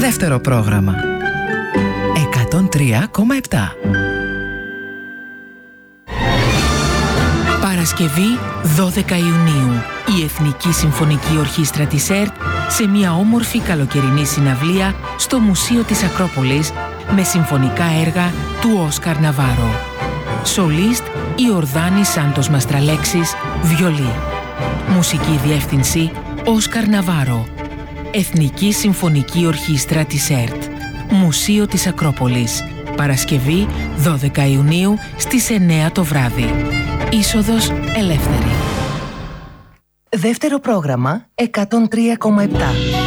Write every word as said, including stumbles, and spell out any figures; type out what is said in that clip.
Δεύτερο πρόγραμμα εκατόν τρία κόμμα επτά. Παρασκευή δώδεκα Ιουνίου, η Εθνική Συμφωνική Ορχήστρα της ΕΡΤ σε μια όμορφη καλοκαιρινή συναυλία στο Μουσείο της Ακρόπολης με συμφωνικά έργα του Όσκαρ Ναβάρο. Σολίστ Ιορδάνη Σάντος Μαστραλέξης, βιολί. Μουσική διεύθυνση Όσκαρ Ναβάρο. Εθνική Συμφωνική Ορχήστρα της ΕΡΤ. Μουσείο της Ακρόπολης. Παρασκευή δώδεκα Ιουνίου στις εννέα το βράδυ. Είσοδος ελεύθερη. Δεύτερο πρόγραμμα εκατόν τρία κόμμα επτά.